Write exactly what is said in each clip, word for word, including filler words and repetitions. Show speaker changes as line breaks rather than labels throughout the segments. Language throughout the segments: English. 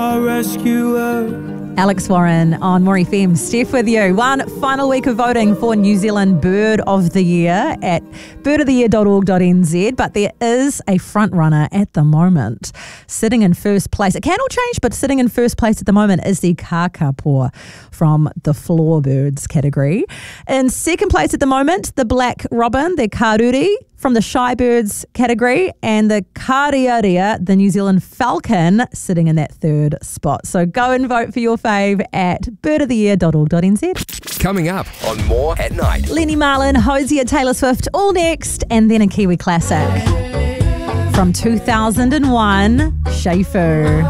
I'll rescue her.
Alex Warren on More F M. Steph with you. One final week of voting for New Zealand Bird of the Year at bird of the year dot org dot n z, but there is a front runner at the moment. Sitting in first place, it can all change, but sitting in first place at the moment is the kakapo from the Floorbirds category. In second place at the moment, the Black Robin, the karuri from the Shy Birds category, and the kariaria, the New Zealand Falcon, sitting in that third spot. So go and vote for your fave at bird of the year dot org dot n z.
Coming up on More at Night.
Lenny Marlin, Hosier, Taylor Swift, all next, and then a Kiwi classic from two thousand one, Schaefer.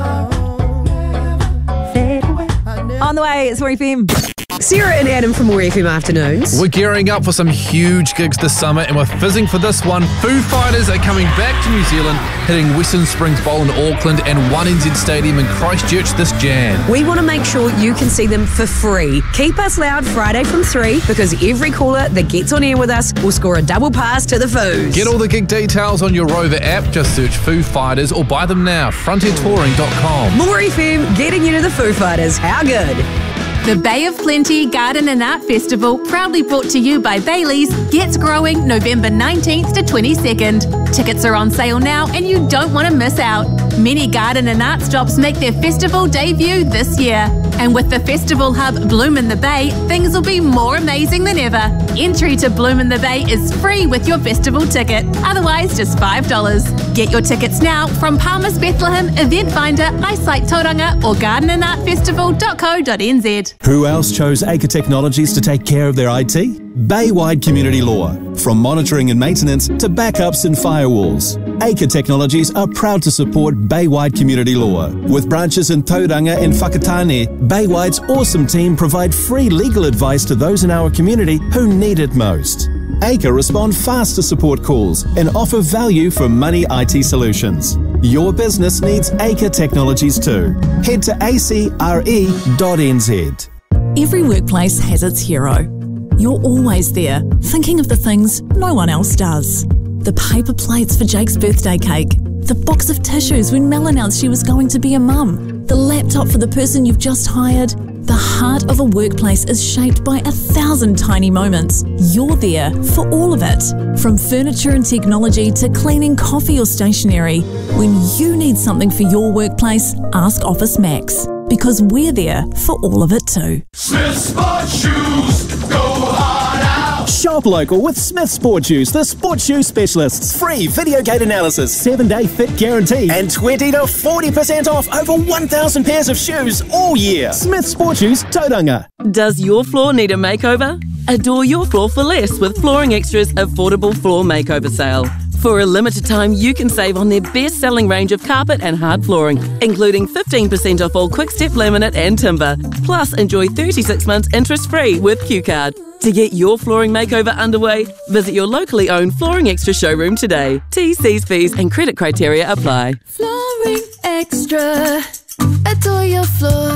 On the way, it's More F M.
Sarah and Adam from More F M Afternoons.
We're gearing up for some huge gigs this summer, and we're fizzing for this one. Foo Fighters are coming back to New Zealand, hitting Western Springs Bowl in Auckland and one N Z Stadium in Christchurch this Jan.
We want to make sure you can see them for free. Keep us loud Friday from three, because every caller that gets on air with us will score a double pass to the Foos.
Get all the gig details on your Rover app. Just search Foo Fighters or buy them now. frontier touring dot com.
More F M, getting you to the Foo Fighters. How good?
The Bay of Plenty Garden and Art Festival, proudly brought to you by Bailey's, gets growing November nineteenth to twenty-second. Tickets are on sale now and you don't want to miss out. Many garden and art stops make their festival debut this year. And with the festival hub Bloom in the Bay, things will be more amazing than ever. Entry to Bloom in the Bay is free with your festival ticket, otherwise just five dollars. Get your tickets now from Palmer's Bethlehem, Event Finder, Eyesight Tauranga or garden and art festival dot co dot n z.
Who else chose Acre Technologies to take care of their I T? Baywide Community Law. From monitoring and maintenance to backups and firewalls, Acre Technologies are proud to support Baywide Community Law. With branches in Tauranga and Whakatane, Baywide's awesome team provide free legal advice to those in our community who need it most. Acre respond fast to support calls and offer value for money I T solutions. Your business needs Acre Technologies too. Head to a c r e dot n z.
Every workplace has its hero. You're always there, thinking of the things no one else does. The paper plates for Jake's birthday cake, the box of tissues when Mel announced she was going to be a mum, the laptop for the person you've just hired. The heart of a workplace is shaped by a thousand tiny moments. You're there for all of it. From furniture and technology to cleaning coffee or stationery. When you need something for your workplace, ask Office Max. Because we're there for all of it too.
Smith Sport Shoes, go hard out.
Shop local with Smith Sport Shoes, the sports shoe specialists. Free video gate analysis, seven day fit guarantee, and twenty to forty percent off over one thousand pairs of shoes all year. Smith Sport Shoes, Tauranga.
Does your floor need a makeover? Adore your floor for less with Flooring Extra's affordable floor makeover sale. For a limited time, you can save on their best-selling range of carpet and hard flooring, including fifteen percent off all Quick-Step laminate and timber. Plus, enjoy thirty-six months interest-free with Q Card. To get your flooring makeover underway, visit your locally owned Flooring Extra showroom today. T's, C's, fees and credit criteria apply.
Flooring Extra. Adore your floor.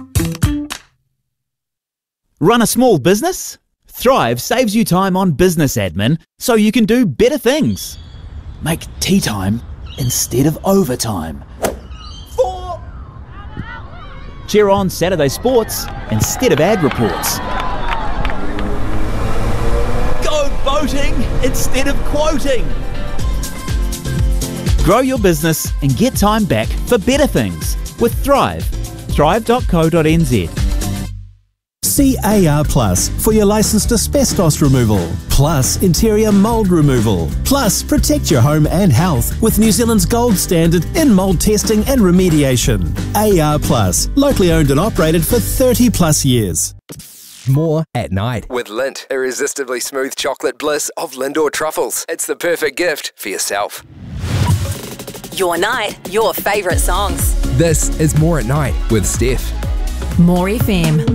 Run a small business? Thrive saves you time on business admin so you can do better things. Make tea time instead of overtime. Four. Cheer on Saturday sports instead of ad reports. Go boating instead of quoting. Grow your business and get time back for better things with Thrive. thrive dot co dot n z.
C A R Plus for your licensed asbestos removal, plus interior mould removal, plus protect your home and health with New Zealand's gold standard in mould testing and remediation. A R Plus, locally owned and operated for thirty plus years.
More at Night with Lindt, irresistibly smooth chocolate bliss of Lindor truffles. It's the perfect gift for yourself.
Your night, your favourite songs.
This is More at Night with Steph.
More F M.